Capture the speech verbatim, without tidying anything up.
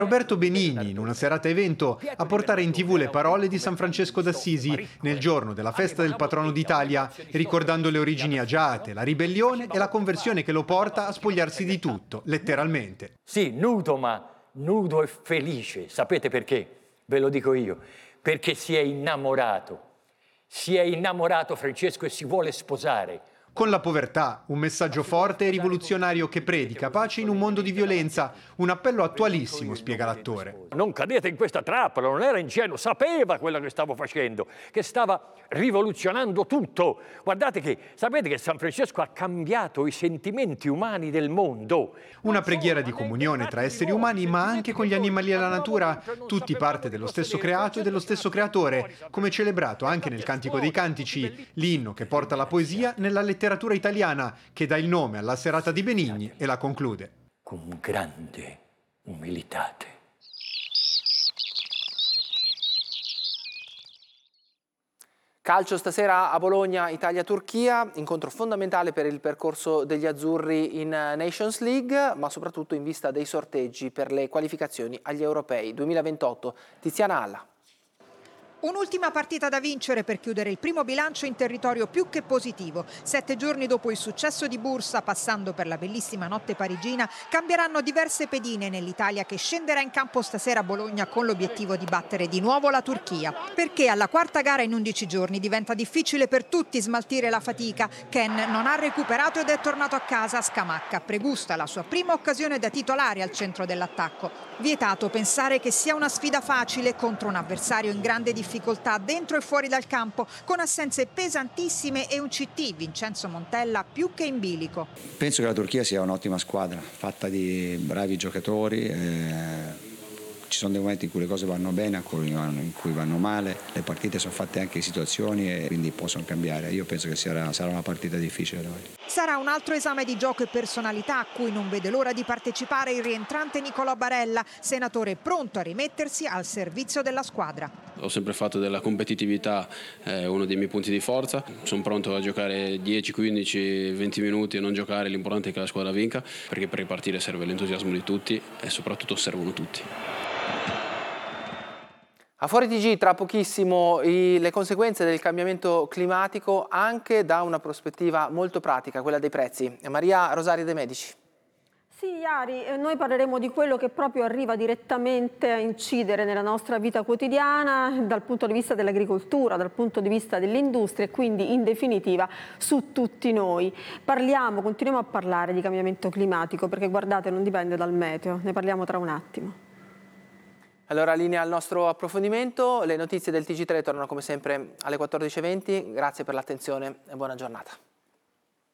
Roberto Benigni, in una serata evento, a portare in tv le parole di San Francesco d'Assisi nel giorno della festa del patrono d'Italia, ricordando le origini agiate, la ribellione e la conversione che lo porta a spogliarsi di tutto, letteralmente. Sì, nudo, ma nudo e felice. Sapete perché? Ve lo dico io. Perché si è innamorato. Si è innamorato Francesco e si vuole sposare. Con la povertà, un messaggio forte e rivoluzionario che predica pace in un mondo di violenza, un appello attualissimo, spiega l'attore. Non cadete in questa trappola, non era ingenuo, sapeva quello che stavo facendo, che stava rivoluzionando tutto. Guardate che, sapete che San Francesco ha cambiato i sentimenti umani del mondo. Una preghiera di comunione tra esseri umani, ma anche con gli animali e la natura, tutti parte dello stesso creato e dello stesso creatore, come celebrato anche nel Cantico dei Cantici, l'inno che porta la poesia nella letteratura letteratura italiana che dà il nome alla serata di Benigni e la conclude. Con grande umilitate. Calcio stasera a Bologna, Italia-Turchia, incontro fondamentale per il percorso degli azzurri in Nations League, ma soprattutto in vista dei sorteggi per le qualificazioni agli europei duemilaventotto. Tiziana Alla. Un'ultima partita da vincere per chiudere il primo bilancio in territorio più che positivo. Sette giorni dopo il successo di Bursa, passando per la bellissima notte parigina, cambieranno diverse pedine nell'Italia che scenderà in campo stasera a Bologna con l'obiettivo di battere di nuovo la Turchia. Perché alla quarta gara in undici giorni diventa difficile per tutti smaltire la fatica. Ken non ha recuperato ed è tornato a casa a Scamacca. Pregusta la sua prima occasione da titolare al centro dell'attacco. Vietato pensare che sia una sfida facile contro un avversario in grande difficoltà. difficoltà dentro e fuori dal campo, con assenze pesantissime e un C T, Vincenzo Montella, più che in bilico. Penso che la Turchia sia un'ottima squadra, fatta di bravi giocatori. Eh... Ci sono dei momenti in cui le cose vanno bene, in cui vanno male, le partite sono fatte anche di situazioni e quindi possono cambiare. Io penso che sarà, sarà una partita difficile da noi. Sarà un altro esame di gioco e personalità a cui non vede l'ora di partecipare il rientrante Nicolò Barella, senatore pronto a rimettersi al servizio della squadra. Ho sempre fatto della competitività eh, uno dei miei punti di forza, sono pronto a giocare dieci, quindici, venti minuti e non giocare, l'importante è che la squadra vinca, perché per ripartire serve l'entusiasmo di tutti e soprattutto servono tutti. A Fuori T G tra pochissimo i, le conseguenze del cambiamento climatico anche da una prospettiva molto pratica, quella dei prezzi. Maria Rosaria De Medici. Sì, Iari, noi parleremo di quello che proprio arriva direttamente a incidere nella nostra vita quotidiana dal punto di vista dell'agricoltura, dal punto di vista dell'industria e quindi in definitiva su tutti noi. Parliamo, continuiamo a parlare di cambiamento climatico perché guardate non dipende dal meteo, ne parliamo tra un attimo. Allora linea al nostro approfondimento, le notizie del T G tre tornano come sempre alle quattordici e venti, grazie per l'attenzione e buona giornata.